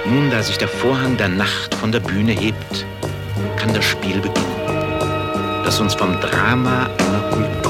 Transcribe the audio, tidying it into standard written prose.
Nun, da sich der Vorhang der Nacht von der Bühne hebt, kann das Spiel beginnen, das uns vom Drama einer Kultur